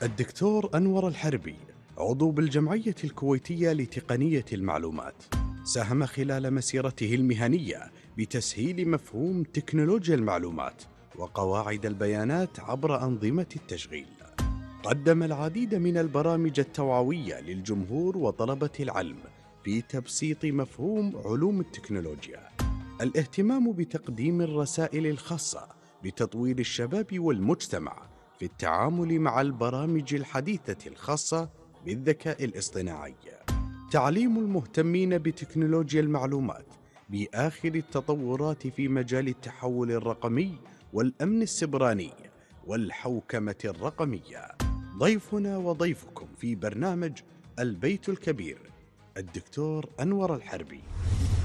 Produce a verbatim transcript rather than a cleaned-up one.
الدكتور أنور الحربي عضو بالجمعية الكويتية لتقنية المعلومات، ساهم خلال مسيرته المهنية بتسهيل مفهوم تكنولوجيا المعلومات وقواعد البيانات عبر أنظمة التشغيل. قدم العديد من البرامج التوعوية للجمهور وطلبة العلم في تبسيط مفهوم علوم التكنولوجيا. الاهتمام بتقديم الرسائل الخاصة بتطوير الشباب والمجتمع في التعامل مع البرامج الحديثة الخاصة بالذكاء الاصطناعي. تعليم المهتمين بتكنولوجيا المعلومات بآخر التطورات في مجال التحول الرقمي والأمن السيبراني والحوكمة الرقمية. ضيفنا وضيفكم في برنامج البيت الكبير الدكتور أنور الحربي.